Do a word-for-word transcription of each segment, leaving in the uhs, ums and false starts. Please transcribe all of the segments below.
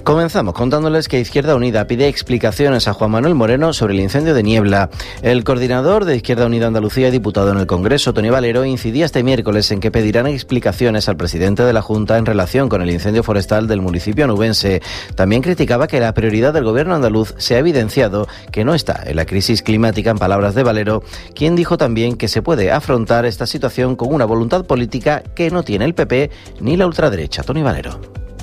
Comenzamos contándoles que Izquierda Unida pide explicaciones a Juan Manuel Moreno sobre el incendio de Niebla. El coordinador de Izquierda Unida Andalucía y diputado en el Congreso, Tony Valero, incidía este miércoles en que pedirán explicaciones al presidente de la Junta en relación con el incendio forestal del municipio anubense. También criticaba que la prioridad del gobierno andaluz se ha evidenciado que no está en la crisis climática, en palabras de Valero, quien dijo también que se puede afrontar esta situación con una voluntad política que no tiene el P P ni la ultraderecha. Tony Valero.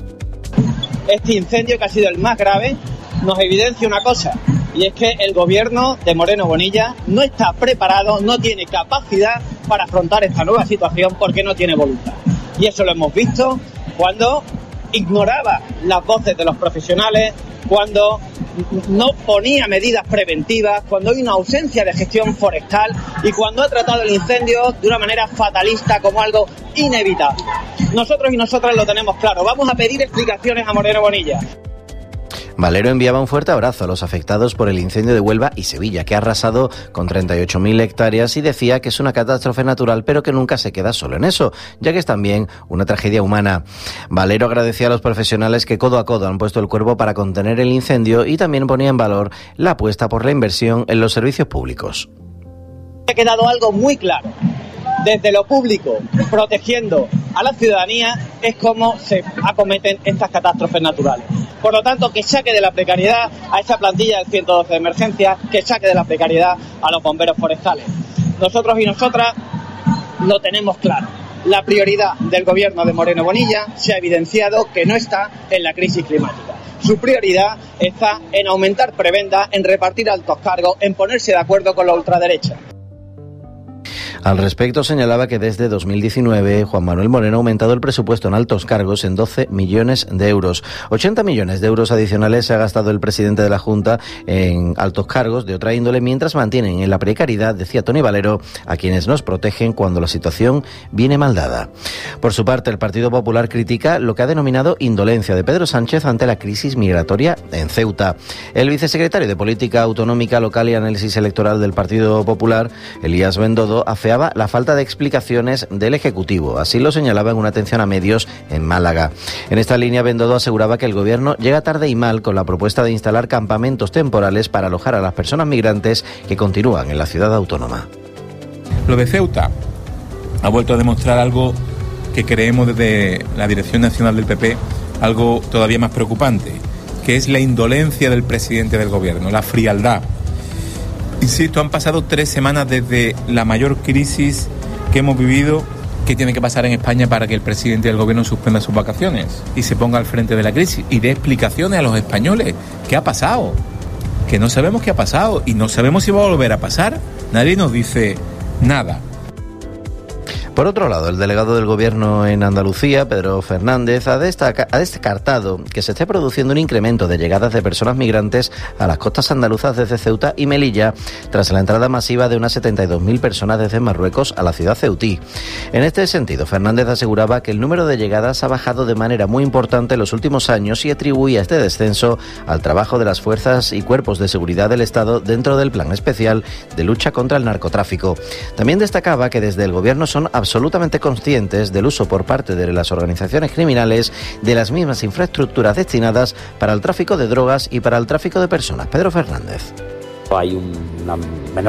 Este incendio, que ha sido el más grave, nos evidencia una cosa, y es que el gobierno de Moreno Bonilla no está preparado, no tiene capacidad para afrontar esta nueva situación porque no tiene voluntad. Y eso lo hemos visto cuando ignoraba las voces de los profesionales, cuando no ponía medidas preventivas, cuando hay una ausencia de gestión forestal y cuando ha tratado el incendio de una manera fatalista como algo inevitable. Nosotros y nosotras lo tenemos claro. Vamos a pedir explicaciones a Moreno Bonilla. Valero enviaba un fuerte abrazo a los afectados por el incendio de Huelva y Sevilla, que ha arrasado con treinta y ocho mil hectáreas, y decía que es una catástrofe natural, pero que nunca se queda solo en eso, ya que es también una tragedia humana. Valero agradecía a los profesionales que codo a codo han puesto el cuerpo para contener el incendio y también ponía en valor la apuesta por la inversión en los servicios públicos. Ha quedado algo muy claro. Desde lo público, protegiendo a la ciudadanía, es como se acometen estas catástrofes naturales. Por lo tanto, que saque de la precariedad a esa plantilla del ciento doce de emergencia, que saque de la precariedad a los bomberos forestales. Nosotros y nosotras lo tenemos claro. La prioridad del gobierno de Moreno Bonilla se ha evidenciado que no está en la crisis climática. Su prioridad está en aumentar prebendas, en repartir altos cargos, en ponerse de acuerdo con la ultraderecha. Al respecto, señalaba que desde dos mil diecinueve Juan Manuel Moreno ha aumentado el presupuesto en altos cargos en doce millones de euros. ochenta millones de euros adicionales se ha gastado el presidente de la Junta en altos cargos de otra índole, mientras mantienen en la precariedad, decía Tony Valero, a quienes nos protegen cuando la situación viene mal dada. Por su parte, el Partido Popular critica lo que ha denominado indolencia de Pedro Sánchez ante la crisis migratoria en Ceuta. El vicesecretario de Política Autonómica Local y Análisis Electoral del Partido Popular, Elías Bendodo, afeaba la falta de explicaciones del Ejecutivo. Así lo señalaba en una atención a medios en Málaga. En esta línea, Bendodo aseguraba que el Gobierno llega tarde y mal con la propuesta de instalar campamentos temporales para alojar a las personas migrantes que continúan en la ciudad autónoma. Lo de Ceuta ha vuelto a demostrar algo que creemos desde la Dirección Nacional del P P, algo todavía más preocupante, que es la indolencia del presidente del Gobierno, la frialdad. Insisto, han pasado tres semanas desde la mayor crisis que hemos vivido. ¿Qué tiene que pasar en España para que el presidente del gobierno suspenda sus vacaciones y se ponga al frente de la crisis y dé explicaciones a los españoles? ¿Qué ha pasado? Que no sabemos qué ha pasado y no sabemos si va a volver a pasar. Nadie nos dice nada. Por otro lado, el delegado del Gobierno en Andalucía, Pedro Fernández, ha, destaca, ha descartado que se esté produciendo un incremento de llegadas de personas migrantes a las costas andaluzas desde Ceuta y Melilla, tras la entrada masiva de unas setenta y dos mil personas desde Marruecos a la ciudad ceutí. En este sentido, Fernández aseguraba que el número de llegadas ha bajado de manera muy importante en los últimos años y atribuía este descenso al trabajo de las fuerzas y cuerpos de seguridad del Estado dentro del Plan Especial de Lucha contra el Narcotráfico. También destacaba que desde el Gobierno son absolutamente absolutamente conscientes del uso por parte de las organizaciones criminales de las mismas infraestructuras destinadas para el tráfico de drogas y para el tráfico de personas. Pedro Fernández. Hay una menor